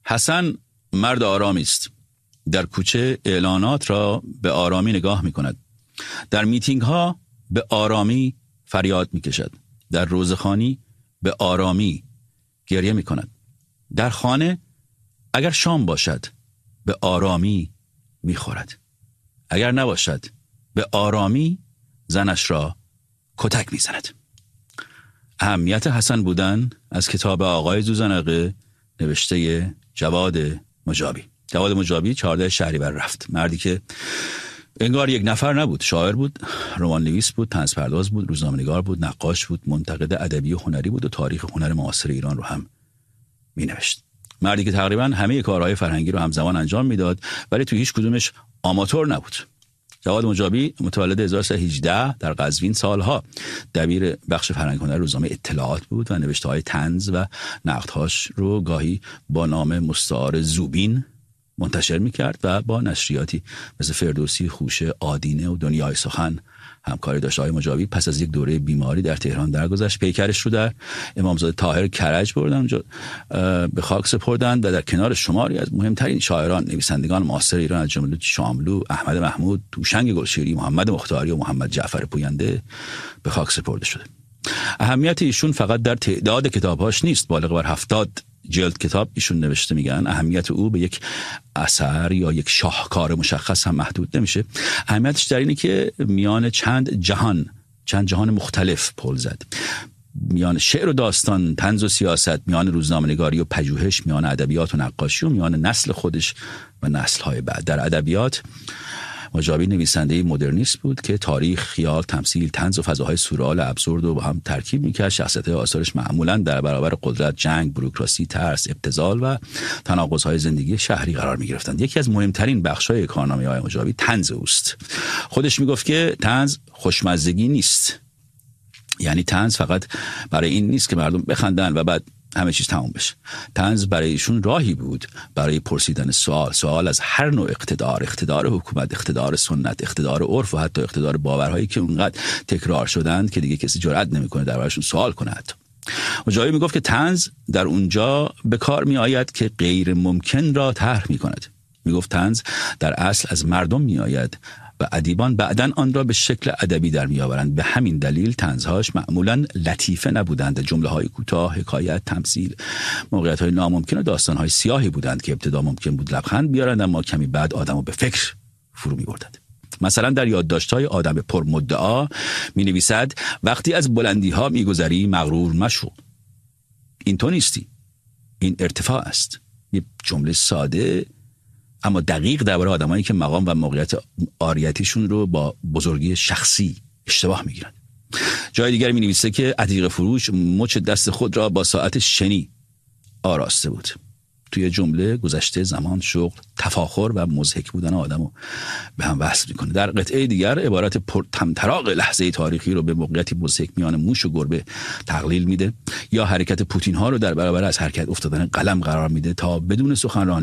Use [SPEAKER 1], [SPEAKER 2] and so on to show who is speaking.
[SPEAKER 1] حسن مرد آرامی است. در کوچه اعلانات را به آرامی نگاه می کند. در میتینگ ها به آرامی فریاد می کشد. در روزخوانی به آرامی گریه می کند. در خانه اگر شام باشد به آرامی می خورد. اگر نباشد به آرامی زنش را کتک می زند. اهمیت حسن بودن از کتاب آقای زوزنقه نوشته جواد مجابی. جواد مجابی 14 شهریور رفت. مردی که انگار یک نفر نبود. شاعر بود، رمان نویس بود، طنز پرداز بود، روزنامه‌نگار بود، نقاش بود، منتقد ادبی و هنری بود و تاریخ هنر معاصر ایران رو هم می‌نوشت. مردی که تقریباً همه کارهای فرهنگی رو همزمان انجام میداد ولی تو هیچ کدومش آماتور نبود. جواد مجابی متولد 1318 در قزوین، سالها دبیر بخش فرهنگ هنر روزنامه اطلاعات بود و نوشته‌های طنز و نقدهاش رو گاهی با نام مستعار زوبین منتشر می‌کرد و با نشریاتی مثل فردوسی، خوشه، آدینه و دنیای سخن همکاری داشت. آقای مجابی پس از یک دوره بیماری در تهران درگذشت. پیکرش رو در امامزاده طاهر کرج بردن، اونجا به خاک سپردند و در کنار شماری از مهمترین شاعران، نویسندگان معاصر ایران از جمله شاملو، احمد محمود، توشنگ گلشیری، محمد مختاری و محمد جعفر پوینده به خاک سپرده شده. اهمیت ایشون فقط در تعداد کتابهاش نیست. بالغ بر 70 جلد کتاب ایشون نوشته. میگن اهمیت او به یک اثر یا یک شاهکار مشخص هم محدود نمیشه. اهمیتش در اینه که میان چند جهان مختلف پل زد. میان شعر و داستان، طنز و سیاست، میان روزنامه‌نگاری و پژوهش، میان ادبیات و نقاشی و میان نسل خودش و نسل‌های بعد. در ادبیات مجابی نویسنده مدرنیست بود که تاریخ، خیال، تمثیل، طنز و فضاهای سورئال ابسورد رو با هم ترکیب می‌کرد. شخصیت‌های آثارش معمولاً در برابر قدرت، جنگ، بوروکراسی، ترس، ابتذال و تناقض‌های زندگی شهری قرار می‌گرفتند. یکی از مهمترین بخش‌های کارنامه‌های مجابی طنز اوست. خودش میگفت که طنز خوشمزگی نیست. یعنی طنز فقط برای این نیست که مردم بخندن و بعد همه چیز تموم بشه. طنز برای ایشون راهی بود برای پرسیدن سوال از هر نوع اقتدار حکومت، اقتدار سنت، اقتدار عرف و حتی اقتدار باورهایی که اونقدر تکرار شدند که دیگه کسی جرئت نمیکنه دربارشون سوال کنه. حتی مجابی میگفت که طنز در اونجا به کار میآید که غیر ممکن را طرح میکند. میگفت طنز در اصل از مردم میآید و ادیبان بعداً آن را به شکل ادبی در میآورند. به همین دلیل طنزهاش معمولاً لطیفه نبودند. جمله‌های کوتاه، حکایت، تمثیل، موقعیت‌های ناممکن و داستان‌های سیاهی بودند که ابتدا ممکن بود لبخند بیارند اما کمی بعد آدمو به فکر فرو می‌بردند. مثلا در یادداشت‌های آدم پرمدعا می‌نویسد وقتی از بلندی‌ها می‌گذری مغرور مشو. این تو نیستی. این ارتفاع است. یه جمله ساده اما دقیق درباره آدمایی که مقام و موقعیت عاریتیشون رو با بزرگی شخصی اشتباه میگیرن. جای دیگر می‌نویسه که عتیق فروش مچ دست خود را با ساعت شنی آراسته بود. توی جمله گذشته، زمان، شغل، تفاخر و مضحک بودن آدمو به هم وصل میکنه. در قطعه دیگر عبارت پرطمطراق لحظه تاریخی رو به موقعیتی مضحک میان موش و گربه تقلیل میده یا حرکت پوتین ها رو در برابر از حرکت افتادن قلم قرار میده تا بدون سخنرانی